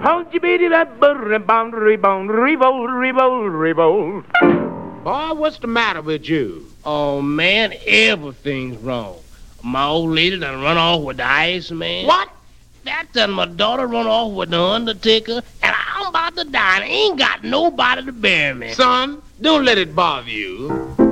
Boy, what's the matter with you? Oh, man, everything's wrong. My old lady done run off with the Iceman. What? That done my daughter run off with the Undertaker, and I'm about to die and ain't got nobody to bury me. Son, don't let it bother you.